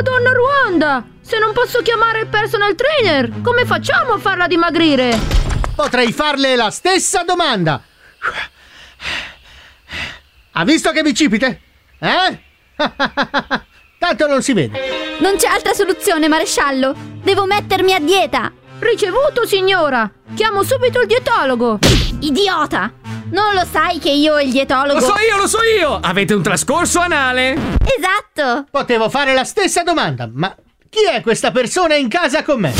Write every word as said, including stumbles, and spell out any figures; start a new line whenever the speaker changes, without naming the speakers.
Madonna Ruanda! Se non posso chiamare il personal trainer, come facciamo a farla dimagrire?
Potrei farle la stessa domanda. Ha visto che bicipite? Eh? Tanto non si vede.
Non c'è altra soluzione, maresciallo. Devo mettermi a dieta.
Ricevuto, signora. Chiamo subito il dietologo.
Idiota! Non lo sai che io e il dietologo...
Lo so io, lo so io! Avete un trascorso anale?
Esatto!
Potevo fare la stessa domanda, ma chi è questa persona in casa con me?